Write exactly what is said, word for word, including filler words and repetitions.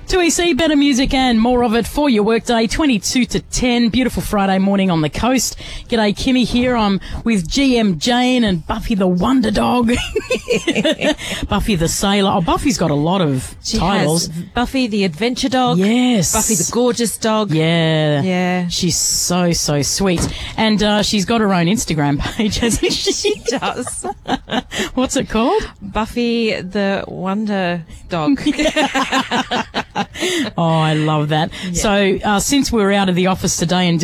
two E C, better music and more of it for your workday, twenty-two to ten. Beautiful Friday morning on the coast. G'day, Kimmy here. I'm with G M Jane and Buffy the Wonder Dog. Buffy the Sailor. Oh, Buffy's got a lot of She titles. has Buffy the Adventure Dog. Yes. Buffy the Gorgeous Dog. Yeah. Yeah. She's so, so sweet. And uh, she's got her own Instagram page, hasn't she? She does. What's it called? Buffy the Wonder Dog. Oh, I love that. Yeah. So uh, since we're out of the office today and